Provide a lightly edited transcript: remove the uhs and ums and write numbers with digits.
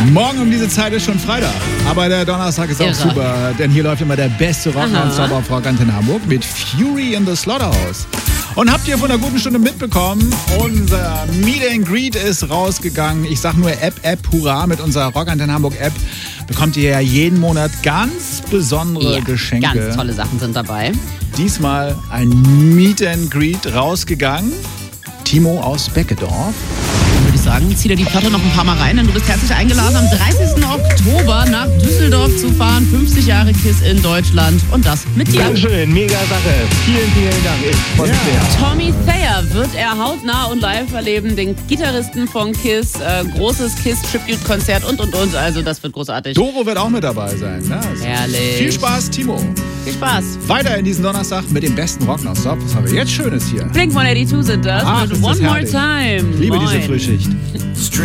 Morgen um diese Zeit ist schon Freitag. Aber der Donnerstag ist auch super, denn hier läuft immer der beste Rock nonstop auf Rock Antenne Hamburg mit Fury in the Slaughterhouse. Und habt ihr von der guten Stunde mitbekommen, unser Meet and Greet ist rausgegangen. Ich sag nur App, hurra, mit unserer Rock Antenne Hamburg App bekommt ihr ja jeden Monat ganz besondere Geschenke. Ganz tolle Sachen sind dabei. Diesmal ein Meet and Greet rausgegangen. Timo aus Beckedorf. Dann würde ich sagen, zieh dir die Platte noch ein paar Mal rein, denn du bist herzlich eingeladen, am 30. Oktober nach Düsseldorf zu fahren. 50 Jahre KISS in Deutschland und das mit dir. Dankeschön, mega Sache. Vielen Dank. Ich freue mich sehr. Tommy Thayer wird er hautnah und live erleben, den Gitarristen von KISS. Großes KISS-Tribute-Konzert und. Also das wird großartig. Doro wird auch mit dabei sein. Ne? Also herrlich. Viel Spaß, Timo. Viel Spaß. Weiter in diesen Donnerstag mit dem besten Rock nonstop. Was haben wir jetzt Schönes hier? Blink-182 sind das. Ach, Mit ist das One More herrlich. Time. Ich liebe Moin. diese Frühschicht.